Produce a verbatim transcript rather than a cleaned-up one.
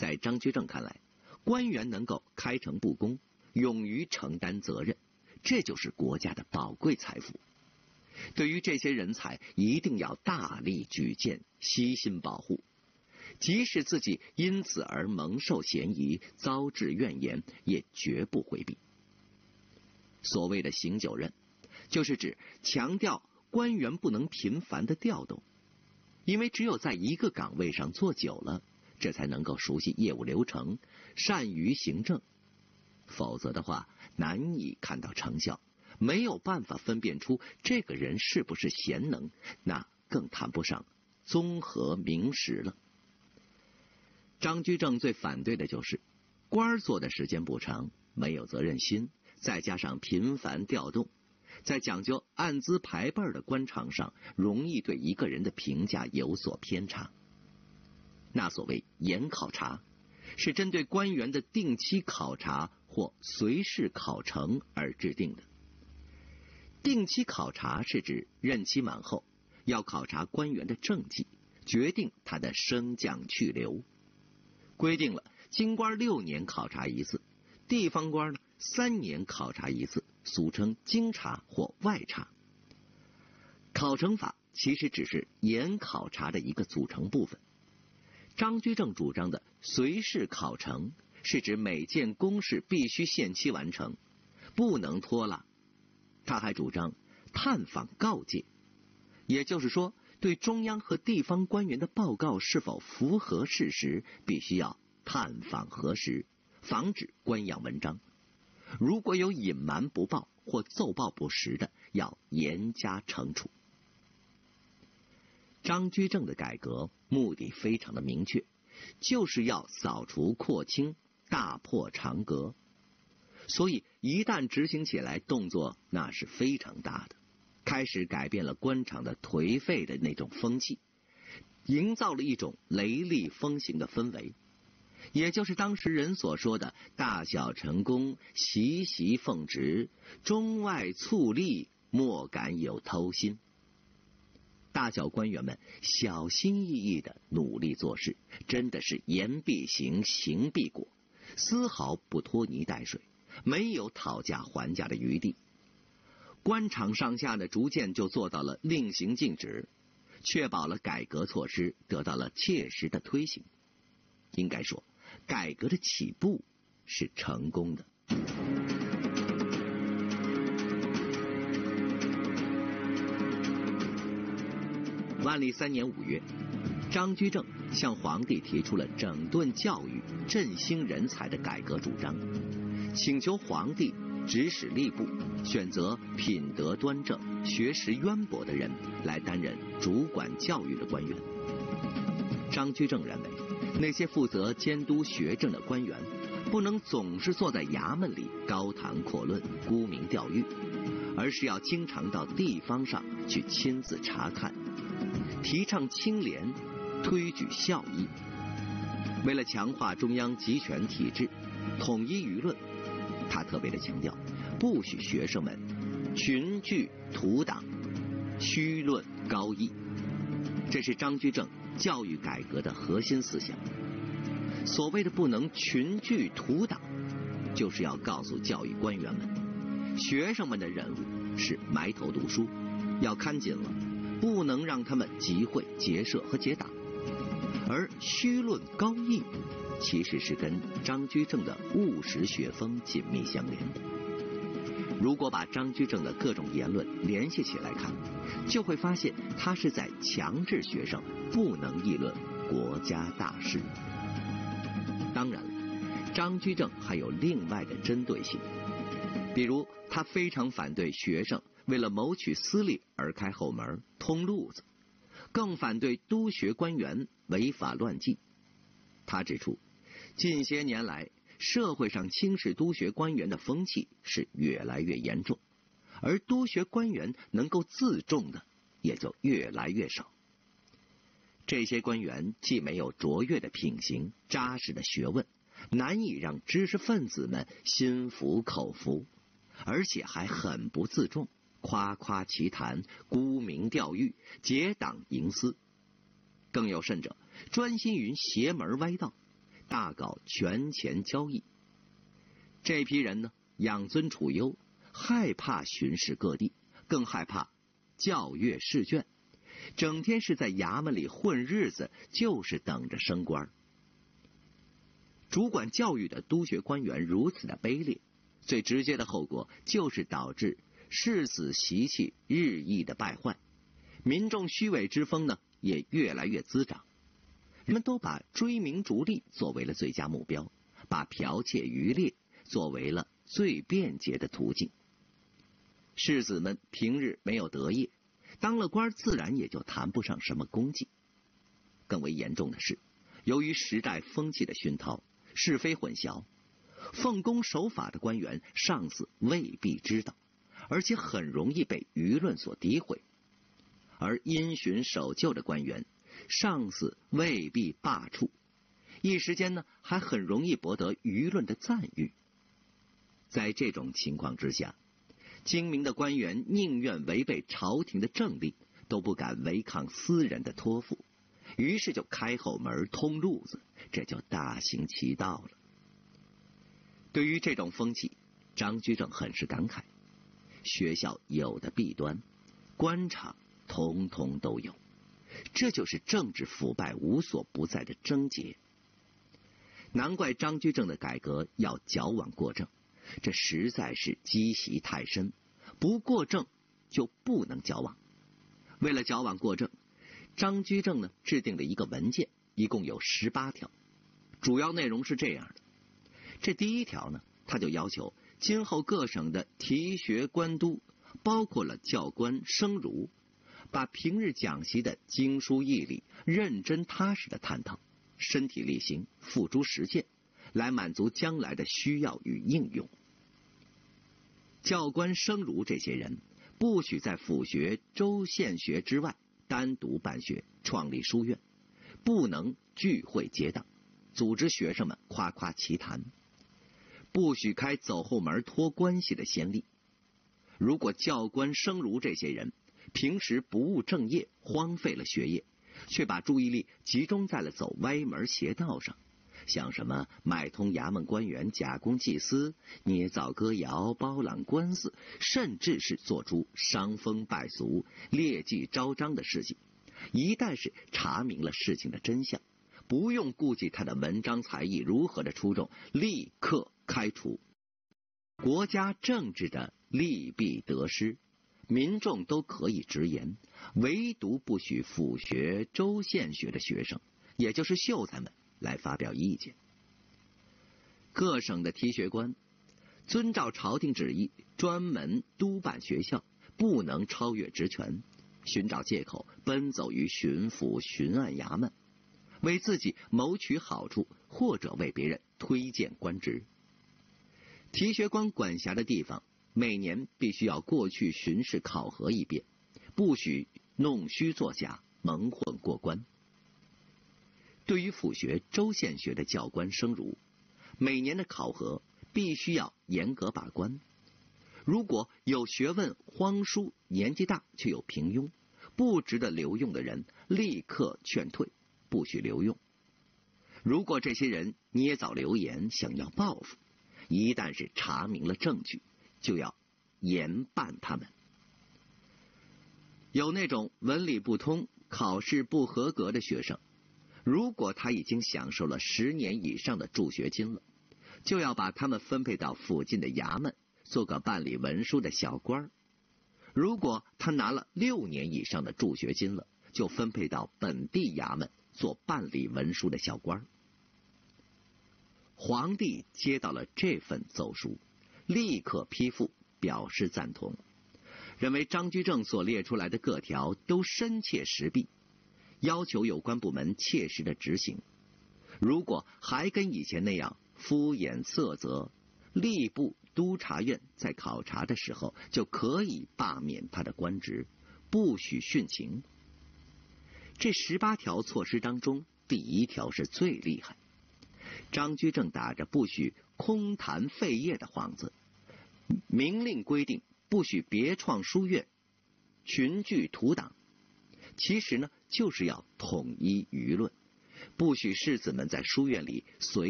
在张居正看来，官员能够开诚布公，勇于承担责任，这就是国家的宝贵财富。对于这些人才，一定要大力举荐，悉心保护，即使自己因此而蒙受嫌疑，遭致怨言，也绝不回避。所谓的行九任，就是指强调官员不能频繁的调动，因为只有在一个岗位上做久了，这才能够熟悉业务流程，善于行政，否则的话难以看到成效，没有办法分辨出这个人是不是贤能，那更谈不上综合明实了。张居正最反对的就是官做的时间不长，没有责任心，再加上频繁调动，在讲究按资排辈的官场上，容易对一个人的评价有所偏差。那所谓严考察，是针对官员的定期考察或随事考成而制定的。定期考察是指任期满后，要考察官员的政绩，决定他的升降去留。规定了京官六年考察一次，地方官呢三年考察一次，俗称京察或外察。考成法其实只是严考察的一个组成部分。张居正主张的随事考成，是指每件公事必须限期完成，不能拖拉。他还主张探访告诫，也就是说，对中央和地方官员的报告是否符合事实，必须要探访核实，防止官样文章。如果有隐瞒不报或奏报不实的，要严加惩处。张居正的改革目的非常的明确，就是要扫除廓清，大破长革。所以一旦执行起来，动作那是非常大的，开始改变了官场的颓废的那种风气，营造了一种雷厉风行的氛围，也就是当时人所说的大小臣工习习奉职，中外促力，莫敢有偷心。大小官员们小心翼翼的努力做事，真的是言必行，行必果，丝毫不拖泥带水，没有讨价还价的余地。官场上下呢，逐渐就做到了令行禁止，确保了改革措施得到了切实的推行。应该说，改革的起步是成功的。万历三年五月，张居正向皇帝提出了整顿教育、振兴人才的改革主张，请求皇帝指使吏部选择品德端正、学识渊博的人来担任主管教育的官员。张居正认为，那些负责监督学政的官员不能总是坐在衙门里高谈阔论、沽名钓誉，而是要经常到地方上去亲自查看，提倡清廉，推举效益。为了强化中央集权体制，统一舆论，他特别的强调，不许学生们群聚图党，虚论高义。这是张居正教育改革的核心思想。所谓的不能群聚图党，就是要告诉教育官员们，学生们的任务是埋头读书，要看紧了，不能让他们集会结社和结党。而虚论高义其实是跟张居正的务实学风紧密相连的。如果把张居正的各种言论联系起来看，就会发现他是在强制学生不能议论国家大事。当然了，张居正还有另外的针对性，比如他非常反对学生为了谋取私利而开后门通路子，更反对督学官员违法乱纪。他指出，近些年来社会上轻视督学官员的风气是越来越严重，而督学官员能够自重的也就越来越少。这些官员既没有卓越的品行、扎实的学问，难以让知识分子们心服口服，而且还很不自重，夸夸其谈，沽名钓誉，结党营私。更有甚者，专心于邪门歪道， 大搞权钱交易。这批人呢，养尊处优，害怕巡视各地，更害怕教阅试卷，整天是在衙门里混日子，就是等着升官。主管教育的督学官员如此的卑劣，最直接的后果就是导致士子习气日益的败坏，民众虚伪之风呢也越来越滋长。人们都把追名逐利作为了最佳目标，把剽窃渔猎作为了最便捷的途径。士子们平日没有德业，当了官自然也就谈不上什么功绩。更为严重的是，由于时代风气的熏陶，是非混淆，奉公守法的官员上司未必知道，而且很容易被舆论所诋毁；而因循守旧的官员，上司未必罢黜，一时间呢还很容易博得舆论的赞誉。在这种情况之下，精明的官员宁愿违背朝廷的政令，都不敢违抗私人的托付，于是就开后门通路子，这就大行其道了。对于这种风气，张居正很是感慨。学校有的弊端，官场统统都有，这就是政治腐败无所不在的症结。难怪张居正的改革要矫枉过正，这实在是积习太深，不过正就不能矫枉。为了矫枉过正，张居正呢制定了一个文件，一共有十八条，主要内容是这样的。这第一条呢，他就要求今后各省的提学官督，包括了教官、生儒，把平日讲习的经书义理认真踏实的探讨，身体力行，付诸实践，来满足将来的需要与应用。教官、生儒这些人不许在府学、州县学之外单独办学，创立书院，不能聚会结党，组织学生们夸夸其谈，不许开走后门托关系的先例。如果教官、生儒这些人平时不务正业，荒废了学业，却把注意力集中在了走歪门邪道上，像什么买通衙门官员、假公济私、捏造歌谣、包揽官司，甚至是做出伤风败俗、劣迹昭彰的事情，一旦是查明了事情的真相，不用顾及他的文章才艺如何的出众，立刻开除。国家政治的利弊得失，民众都可以直言，唯独不许府学、州县学的学生，也就是秀才们来发表意见。各省的提学官遵照朝廷旨意，专门督办学校，不能超越职权，寻找借口奔走于巡抚、巡按衙门，为自己谋取好处，或者为别人推荐官职。提学官管辖的地方每年必须要过去巡视考核一遍，不许弄虚作假、蒙混过关。对于府学、州县学的教官、生儒，每年的考核必须要严格把关。如果有学问荒疏、年纪大却又平庸、不值得留用的人，立刻劝退，不许留用。如果这些人捏造流言，想要报复，一旦是查明了证据，就要严办他们。有那种文理不通、考试不合格的学生，如果他已经享受了十年以上的助学金了，就要把他们分配到附近的衙门，做个办理文书的小官。如果他拿了六年以上的助学金了，就分配到本地衙门做办理文书的小官。皇帝接到了这份奏书，立刻批复，表示赞同，认为张居正所列出来的各条都深切实弊，要求有关部门切实的执行。如果还跟以前那样敷衍塞责，吏部、督察院在考察的时候就可以罢免他的官职，不许殉情。这十八条措施当中，第一条是最厉害。张居正打着不许空谈废业的幌子，明令规定不许别创书院、群聚图党，其实呢就是要统一舆论， 不许士子们在书院里随